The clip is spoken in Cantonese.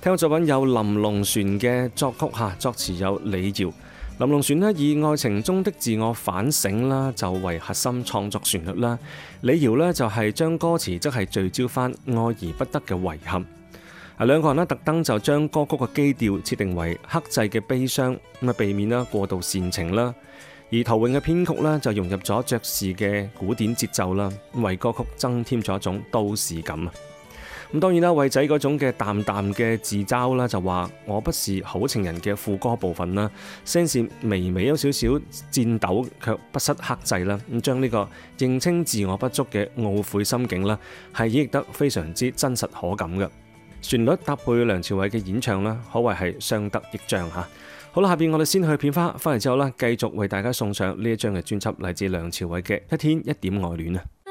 聽過作品有林隆璇嘅作曲嚇，作詞有李瑤。林隆璇呢以愛情中的自我反省啦，就為核心創作旋律啦。李瑤呢就係將歌詞則係聚焦翻愛而不得嘅遺憾。兩個人呢特登就將歌曲嘅基調設定為克制嘅悲傷，咁啊避免啦過度煽情啦。而陶詠嘅編曲呢就融入咗爵士嘅古典節奏啦，為歌曲增添咗一種都市感啊。咁當然啦，偉仔嗰種嘅淡淡嘅自嘲啦，就話我不是好情人嘅副歌部分啦，聲線微微有少少顫抖，卻不失克制啦。咁將呢個認清自我不足嘅懊悔心境啦，係演繹得非常之真實可感嘅。旋律搭配梁朝偉嘅演唱啦，可謂係相得益彰嚇。好啦，下邊我哋先去片花，翻嚟之後啦，繼續為大家送上呢一張嘅專輯，嚟自梁朝偉嘅《一天一點愛戀》啊。